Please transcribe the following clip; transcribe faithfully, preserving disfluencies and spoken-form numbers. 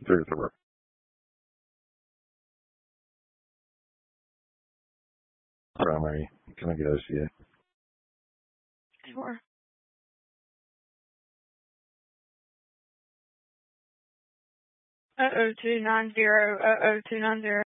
There's the primary. Can I get O C A? Sure. Oh, oh two nine zero, oh, oh two nine zero.